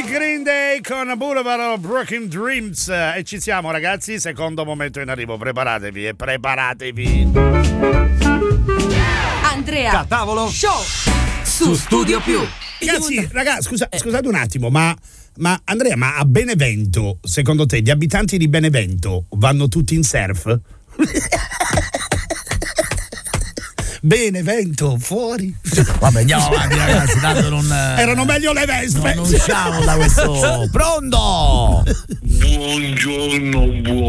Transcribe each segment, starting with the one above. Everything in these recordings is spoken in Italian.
Green Day con Boulevard of Broken Dreams. E ci siamo, ragazzi, secondo momento in arrivo. Preparatevi. Andrea Catavolo Show su Studio Più. Ragazzi, scusate un attimo, ma Andrea, ma a Benevento, secondo te gli abitanti di Benevento vanno tutti in surf? Benevento, fuori. Vabbè, andiamo avanti, ragazzi, tanto non erano meglio le vespe. Non usciamo da questo. Pronto? Buongiorno,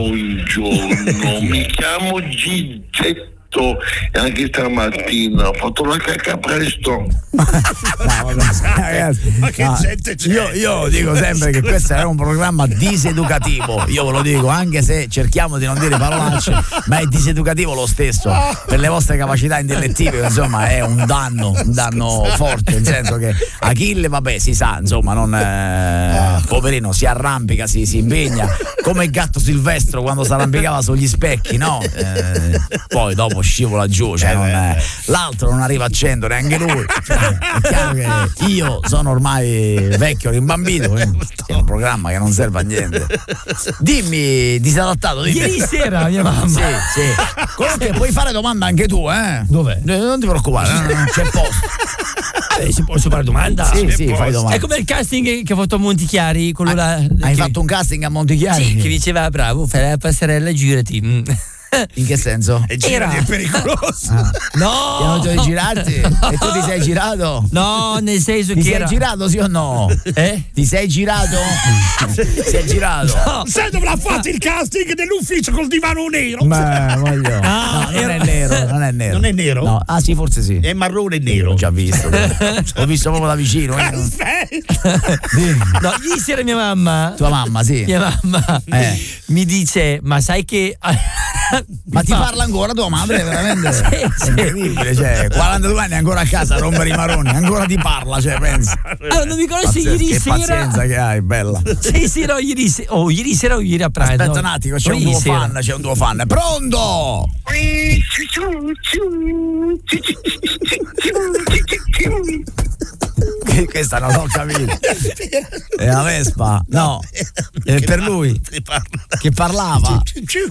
mi chiamo Gigetto e anche stamattina ho fatto la cacca presto. Ragazzi, ma che gente c'è? Io dico sempre che questo è un programma diseducativo, io ve lo dico, anche se cerchiamo di non dire parolacce, ma è diseducativo lo stesso per le vostre capacità intellettive, insomma è un danno forte, nel senso che Achille, vabbè, si sa, insomma, non poverino, si arrampica, si impegna come il gatto Silvestro quando si arrampicava sugli specchi, no? Poi dopo scivola giù, cioè l'altro non arriva a 100 neanche lui, cioè, è chiaro che io sono ormai vecchio, rimbambito, è un programma che non serve a niente. Dimmi, disadattato, dimmi. Ieri sera mia mamma. Sì. Comunque puoi fare domanda anche tu, Dove? Non ti preoccupare, non c'è posto. Si può fare domanda? Sì, fai domanda. È come il casting che ho fatto a Montichiari, quello là. Hai fatto un casting a Montichiari? Sì, che diceva bravo, fai la passerella, girati. In che senso? E girati è pericoloso. No! Ti girarti? No. E tu ti sei girato? No, nel senso Ti che sei girato, sì o no? Ti sei girato? Si è girato? No. Sai dove l'ha fatto il casting? Nell'ufficio col divano nero. Ma voglio. No, non è nero. Non è nero? No. Ah sì, forse sì. È marrone e nero. L'ho già visto. L'ho visto proprio da vicino. No, ieri sera mia mamma. Tua mamma, sì. Mia mamma mi dice, ma sai che... Ma ti parla ancora tua madre, veramente? Sì. Incredibile, cioè 42 anni ancora a casa a rompere i maroni, ancora ti parla, cioè pensa. Allora, non mi conosci ieri che sera. Che pazienza che hai, bella. Sì, no, ieri sera o ieri a pranzo. Aspetta un attimo, c'è un tuo fan. Pronto? Questa non l'ho capito. È la Vespa? No, è per lui che parlava.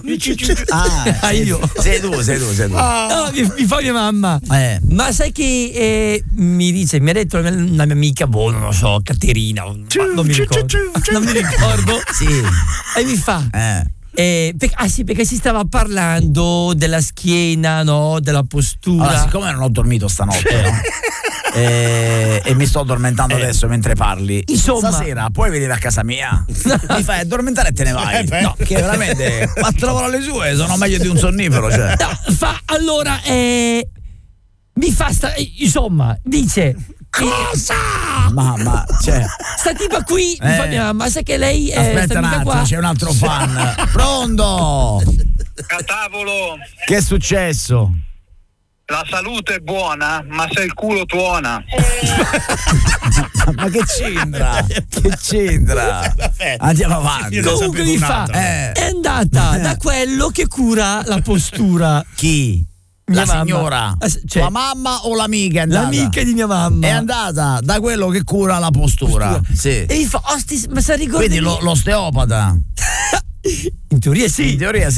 Io. Sei tu. No, mi fa mia mamma. Ma sai che mi ha detto una mia amica, non lo so, Caterina, non mi ricordo. Sì. E mi fa perché si stava parlando della schiena, no? Della postura. Allora, siccome non ho dormito stanotte, no? E mi sto addormentando adesso mentre parli. Insomma, stasera puoi venire a casa mia? Mi fai addormentare e te ne vai. No, che veramente 4 ore alle sue sono meglio di un sonnifero, cioè. Allora mi fa insomma, dice cosa? Mamma, cioè, sta tipa qui mi fa mia mamma, sai che lei aspetta un attimo, qua. C'è un altro fan. Pronto? Catavolo, Che è successo? la salute è buona, ma se il culo tuona. Ma che c'entra? Andiamo avanti. Comunque mi fa è andata da quello che cura la postura. Chi? Mia la mamma. Signora? Cioè, tua mamma o l'amica è andata? L'amica di mia mamma. È andata da quello che cura la postura. Sì. E mi fa, ma se ricordi? Quindi l'osteopata? In teoria sì.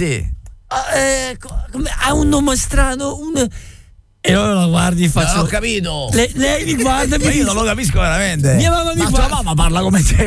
Ha un nome strano, e allora la guardi e faccio. Non ho capito. Lei mi guarda e mi Ma dice, io non lo capisco veramente. Mia mamma mi guarda. Tua mamma parla come te.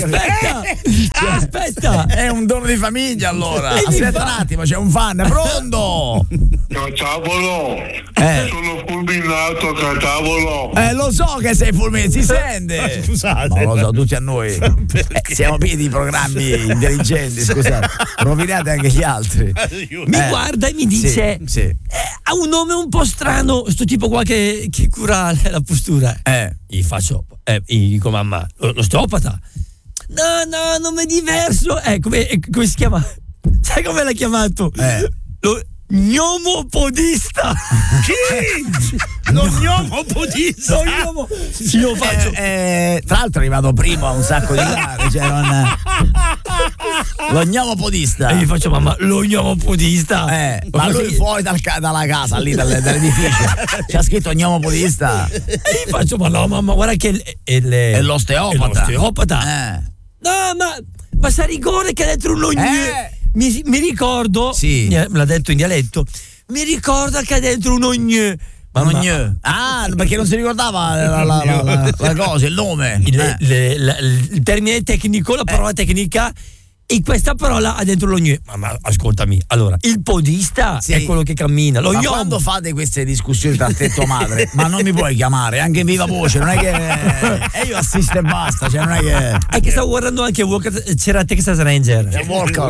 Aspetta. È un dono di famiglia allora. Aspetta un attimo, c'è un fan. Pronto? Catavolo, sono fulminato, Catavolo. Lo so che sei fulminato, si sente. Scusate. Ma lo so, tutti a noi. Siamo pieni di programmi intelligenti, scusate. Rovinate anche gli altri. Mi guarda e mi dice ha un nome un po' strano, sto tipo qua che cura la postura. Gli faccio, dico mamma, l'osteopata? No, nome diverso. Come si chiama? Sai come l'ha chiamato? Lo gnomopodista. Chi? Lo gnomopodista? Io faccio. Tra l'altro è arrivato primo a un sacco di gare, cioè non. Lo gnomopodista. E gli faccio, mamma, lo gnomopodista? Ma lui fuori dalla casa, lì dall'edificio, c'ha scritto gnomopodista. E gli faccio, ma no, mamma, guarda che è l'osteopata. No, ma sa rigore che ha dentro un mi ricordo, sì, me l'ha detto in dialetto, mi ricorda che ha dentro un ognè. Perché non si ricordava la cosa, il nome. Il termine tecnico, la parola tecnica, e questa parola ha dentro l'ogno. Ma ascoltami, allora, il podista è quello che cammina. Ma quando fate queste discussioni tra te e tua madre, ma non mi puoi chiamare anche in viva voce, non è che e io assisto e basta, cioè non è che. È che stavo guardando anche c'era Texas Ranger. Walker,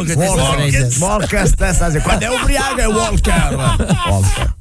quando è ubriaco è Walker.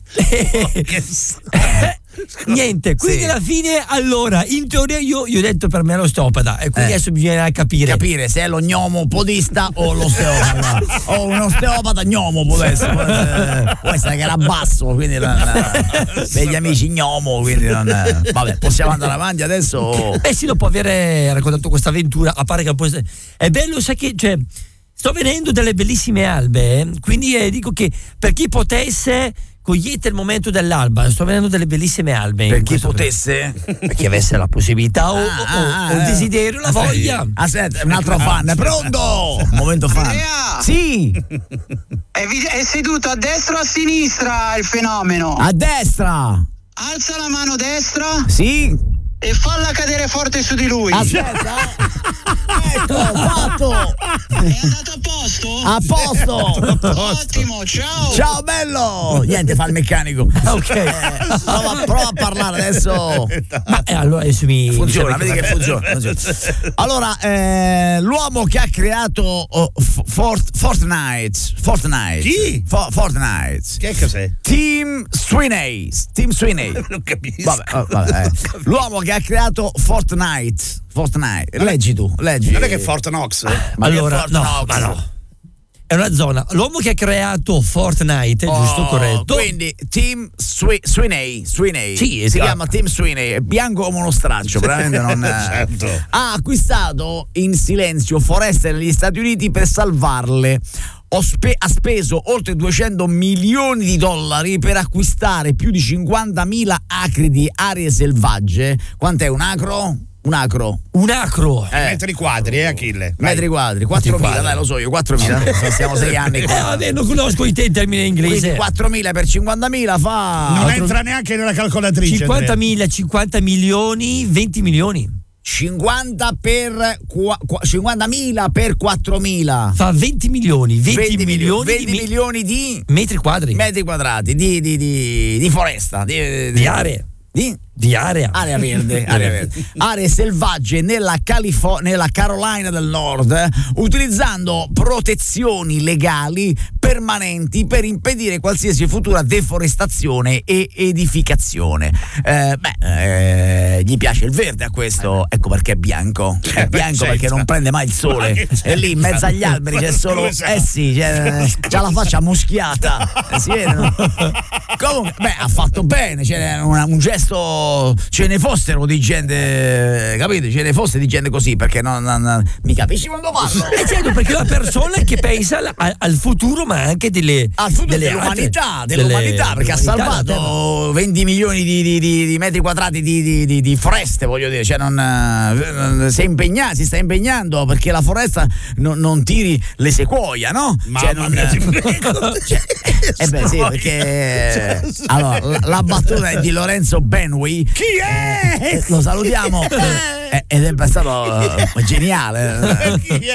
Niente, quindi alla fine, allora, in teoria io ho detto per me l'osteopata, e quindi adesso bisogna capire se è lo gnomopodista o l'osteopata. O un osteopata gnomo può essere che era basso, quindi degli amici gnomo, quindi vabbè, possiamo andare avanti adesso. Sì, dopo aver raccontato questa avventura, a parte che è bello, sai che, cioè, sto vedendo delle bellissime albe, quindi dico che per chi potesse cogliete il momento dell'alba, sto vedendo delle bellissime albe. Per chi potesse? Per chi avesse la possibilità o il desiderio, la voglia. Aspetta, un altro fan, pronto? Momento fan. Andrea! Sì! È seduto a destra o a sinistra il fenomeno? A destra! Alza la mano destra. Sì! E falla cadere forte su di lui. Aspetta, ecco, fatto. È andato a posto? A posto. Ottimo, ciao. Ciao bello. Niente, fa il meccanico. Ok. Prova a parlare adesso. Allora adesso funziona, vedi che funziona. Allora, l'uomo che ha creato Fortnite. Chi? Fortnite. Che cos'è? Tim Sweeney. Non capisco. Vabbè. L'uomo che ha creato Fortnite. Leggi tu. Non è che Fortnox? Allora, no. È una zona. L'uomo che ha creato Fortnite, giusto, corretto? Quindi Tim Sweeney. Sì, si chiama Tim Sweeney, è bianco come uno straccio, veramente non certo. Ha acquistato in silenzio foreste negli Stati Uniti per salvarle. Ha speso oltre 200 milioni di dollari per acquistare più di 50.000 acri di aree selvagge. Quant'è un acro? Un acro. Metri quadri, Achille. Metri quadri, 4.000, dai, lo so io, 4.000. Stiamo 6 anni qua. Vabbè, non conosco i termini inglesi. 4.000 per 50.000 fa. Non entra neanche nella calcolatrice. 50.000, 50 milioni, 20 milioni. 50.000 per 4.000 fa 20 milioni. 20 milioni di metri quadrati di foresta, di aree. Di area verde, aree selvagge nella Carolina del Nord, utilizzando protezioni legali permanenti per impedire qualsiasi futura deforestazione e edificazione. Gli piace il verde a questo, ecco perché è bianco. È bianco perché non prende mai il sole. E lì in mezzo agli alberi c'è solo c'ha la faccia muschiata. Si vede, no? Comunque, ha fatto bene, c'era un gesto. Ce ne fossero di gente, capite? Ce ne fosse di gente così, perché non mi capisci quando parlo? Certo, perché è una persona che pensa al futuro, ma anche al futuro dell'umanità, perché ha salvato 20 milioni di metri quadrati di foreste, voglio dire, cioè si sta impegnando perché la foresta non tiri le sequoia, no? Sì, perché allora la battuta è di Lorenzo Benway. Chi è? Lo salutiamo ed è stato geniale.